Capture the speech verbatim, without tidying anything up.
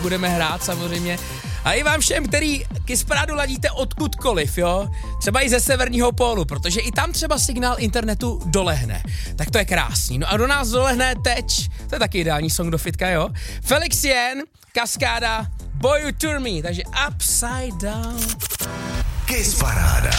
budeme hrát samozřejmě. A i vám všem, který Kiss Parádu ladíte odkudkoliv, jo? Třeba i ze severního pólu, protože i tam třeba signál internetu dolehne. Tak to je krásný. No a do nás dolehne teď, to je taky ideální song do fitka, jo? Felix Jen, Kaskáda, Boy You Turn Me, takže Upside Down. Kiss Paráda.